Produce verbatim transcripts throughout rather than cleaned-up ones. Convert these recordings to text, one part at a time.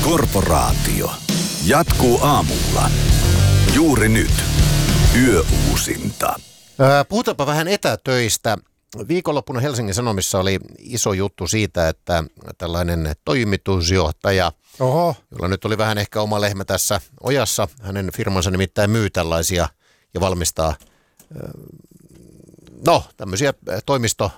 Korporaatio jatkuu aamulla. Juuri nyt. Yöuusinta. Puhutaanpa vähän etätöistä. Viikonloppuna Helsingin Sanomissa oli iso juttu siitä, että tällainen toimitusjohtaja, Oho. jolla nyt oli vähän ehkä oma lehmä tässä ojassa, hänen firmansa nimittäin myy tällaisia ja valmistaa no tämmöisiä toimisto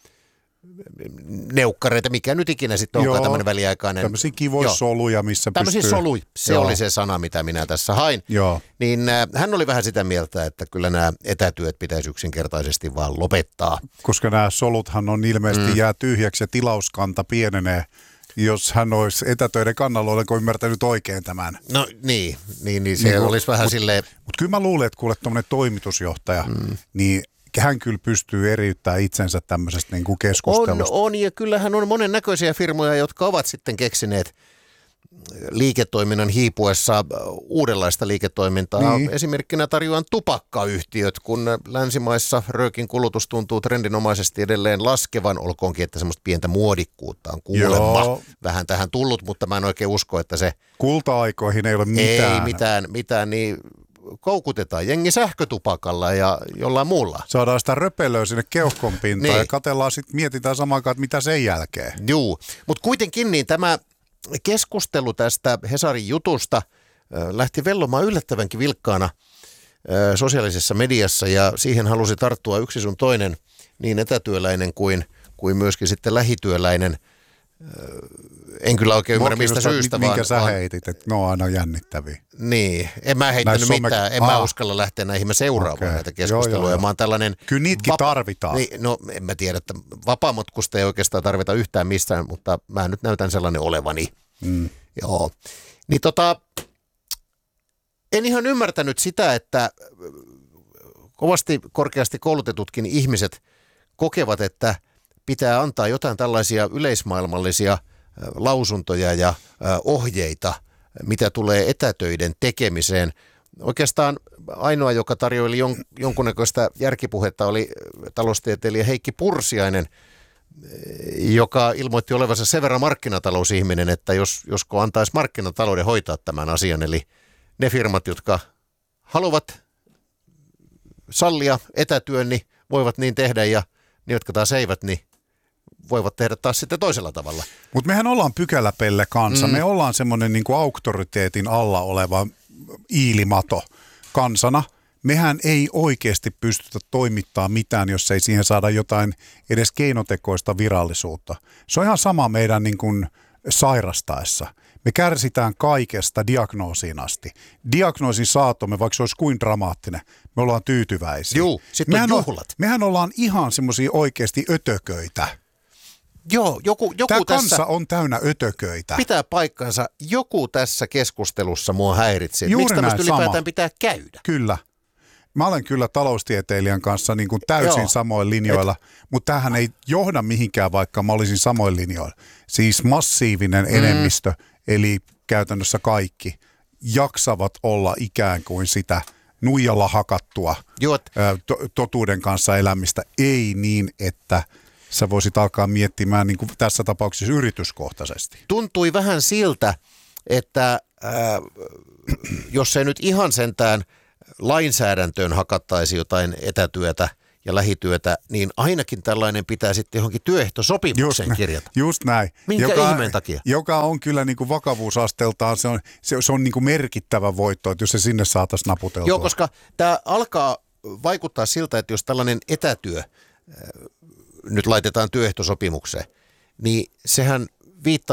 neukkareita, mikä nyt ikinä sitten onkaan tämmöinen väliaikainen. Tämmöisiä kivoja soluja, missä tämmöisiä pystyy. soluja, se Joo. oli se sana, mitä minä tässä hain. Joo. Niin äh, hän oli vähän sitä mieltä, että kyllä nämä etätyöt pitäisi yksinkertaisesti vaan lopettaa. Koska nämä soluthan on ilmeisesti mm. jää tyhjäksi ja tilauskanta pienenee. Jos hän olisi etätöiden kannalla, olenko ymmärtänyt oikein tämän? No niin, niin, niin se niin, olisi vähän mut, silleen. Mutta kyllä mä luulen, että kuule tuommoinen toimitusjohtaja, mm. niin hän kyllä pystyy eriyttämään itsensä tämmöisestä niin kuin keskustelusta. On, on, ja kyllähän on monennäköisiä firmoja, jotka ovat sitten keksineet liiketoiminnan hiipuessa uudenlaista liiketoimintaa. Niin. Esimerkkinä tarjoan tupakkayhtiöt, kun länsimaissa röökin kulutus tuntuu trendinomaisesti edelleen laskevan, olkoonkin, että semmoista pientä muodikkuutta on kuulemma Joo. vähän tähän tullut, mutta mä en oikein usko, että se kulta-aikoihin ei ole mitään. Ei mitään, mitään niin koukutetaan jengi sähkötupakalla ja jollain muulla. Saadaan sitä röpelöä sinne keuhkon pintaan niin. ja katsellaan sitten, mietitään samaan aikaan, että mitä sen jälkeen. Juu, mutta kuitenkin niin tämä keskustelu tästä Hesarin jutusta lähti vellomaan yllättävänkin vilkkaana sosiaalisessa mediassa ja siihen halusi tarttua yksi sun toinen niin etätyöläinen kuin, kuin myöskin sitten lähityöläinen. En kyllä oikein ymmärrä mistä syystä. Minkä vaan, sä vaan, heitit, että ne on aina jännittäviä. Niin, en mä heittänyt some... mitään, en Aa. mä uskalla lähteä näihin, mä seuraamaan okay. näitä keskusteluja. Joo, joo, mä oon tällainen kyllä niitäkin vapa... tarvitaan. Niin, no en mä tiedä, että vapaamatkusta ei oikeastaan tarvita yhtään missään, mutta mä nyt näytän sellainen olevani. Mm. Joo, niin tota, en ihan ymmärtänyt sitä, että kovasti korkeasti koulutetutkin ihmiset kokevat, että pitää antaa jotain tällaisia yleismaailmallisia lausuntoja ja ohjeita, mitä tulee etätöiden tekemiseen. Oikeastaan ainoa, joka tarjoili jon, jonkunnäköistä järkipuhetta, oli taloustieteilijä Heikki Pursiainen, joka ilmoitti olevansa sen verran markkinatalousihminen, että jos, josko antaisi markkinatalouden hoitaa tämän asian, eli ne firmat, jotka haluavat sallia etätyön, niin voivat niin tehdä, ja ne, jotka taas eivät, niin voivat tehdä taas sitten toisella tavalla. Mutta mehän ollaan pykäläpelle kanssa. Mm. Me ollaan semmoinen niinku auktoriteetin alla oleva iilimato kansana. Mehän ei oikeasti pystytä toimittamaan mitään, jos ei siihen saada jotain edes keinotekoista virallisuutta. Se on ihan sama meidän niin kuin sairastaessa. Me kärsitään kaikesta diagnoosiin asti. Diagnoosin saatomme, vaikka se olisi kuin dramaattinen, me ollaan tyytyväisiä. Juu, sitten on juhlat. Mehän ollaan ihan semmoisia oikeasti ötököitä. Joo, joku, joku Tämä tässä kansa on täynnä ötököitä. Pitää paikkansa. Joku tässä keskustelussa mua häiritsi. Juuri miksi tämmöistä näin ylipäätään sama. pitää käydä? Kyllä. Mä olen kyllä taloustieteilijän kanssa niin kuin täysin Joo. samoin linjoilla, Et... mutta tämähän ei johda mihinkään, vaikka mä olisin samoin linjoilla. Siis massiivinen mm. enemmistö, eli käytännössä kaikki, jaksavat olla ikään kuin sitä nuijalla hakattua to- totuuden kanssa elämistä. Ei niin, että sä voisit alkaa miettimään niin kuin tässä tapauksessa yrityskohtaisesti. Tuntui vähän siltä, että äh, jos ei nyt ihan sentään lainsäädäntöön hakattaisi jotain etätyötä ja lähityötä, niin ainakin tällainen pitää sitten johonkin työehtosopimukseen just, kirjata. Just näin. Minkä joka, ihmeen takia? Joka on kyllä niin kuin vakavuusasteeltaan, se on, se, se on niin kuin merkittävä voitto, että jos se sinne saataisiin naputeltua. Joo, koska tämä alkaa vaikuttaa siltä, että jos tällainen etätyö äh, nyt laitetaan työehtosopimukseen, niin sehän viittaa